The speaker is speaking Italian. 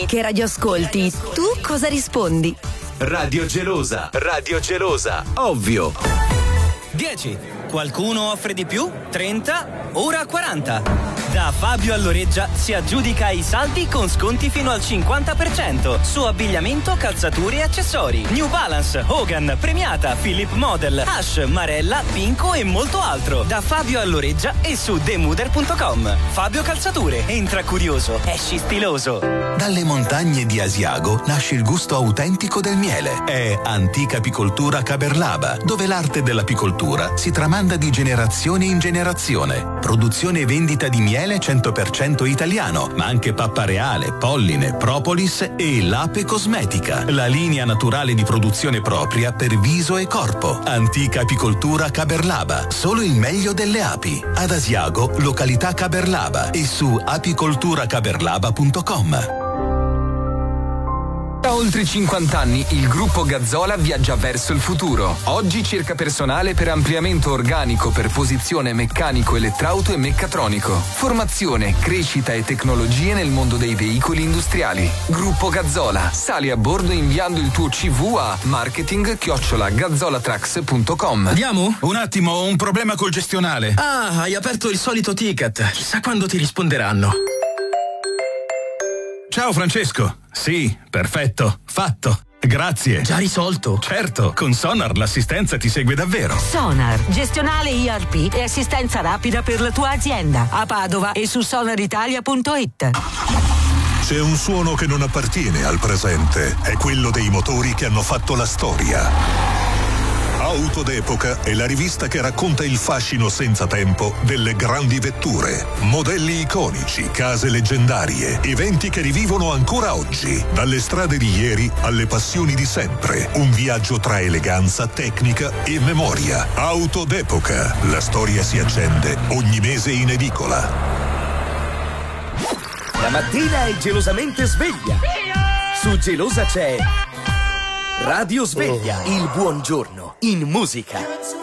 che radio ascolti, tu cosa rispondi? Radio Gelosa, ovvio. 10. Qualcuno offre di più? 30, ora 40. Da Fabio Alloreggia si aggiudica i saldi con sconti fino al 50% su abbigliamento, calzature e accessori. New Balance, Hogan, Premiata, Philip Model, Ash, Marella, Pinco e molto altro. Da Fabio Alloreggia e su demuder.com. Fabio Calzature, entra curioso, esci stiloso. Dalle montagne di Asiago nasce il gusto autentico del miele. È Antica Apicoltura Caberlaba, dove l'arte dell'apicoltura si tramanda di generazione in generazione. Produzione e vendita di miele 100% italiano, ma anche pappa reale, polline, propolis e l'ape cosmetica, la linea naturale di produzione propria per viso e corpo. Antica Apicoltura Caberlaba, solo il meglio delle api. Ad Asiago, località Caberlaba e su apicolturacaberlaba.com. Da oltre 50 anni il gruppo Gazzola viaggia verso il futuro. Oggi cerca personale per ampliamento organico per posizione meccanico, elettrauto e meccatronico. Formazione, crescita e tecnologie nel mondo dei veicoli industriali. Gruppo Gazzola. Sali a bordo inviando il tuo CV a marketing@gazzolatrax.com. Andiamo? Un attimo, ho un problema col gestionale. Ah, hai aperto il solito ticket. Chissà quando ti risponderanno. Ciao Francesco. Sì, perfetto, fatto. Grazie. Già risolto? Certo, con Sonar l'assistenza ti segue davvero. Sonar, gestionale ERP e assistenza rapida per la tua azienda. A Padova e su sonaritalia.it. C'è un suono che non appartiene al presente, è quello dei motori che hanno fatto la storia. Auto d'Epoca è la rivista che racconta il fascino senza tempo delle grandi vetture, modelli iconici, case leggendarie, eventi che rivivono ancora oggi, dalle strade di ieri alle passioni di sempre, un viaggio tra eleganza, tecnica e memoria. Auto d'Epoca, la storia si accende ogni mese in edicola. La mattina è gelosamente sveglia. Su Gelosa c'è Radio Sveglia, il buongiorno in musica.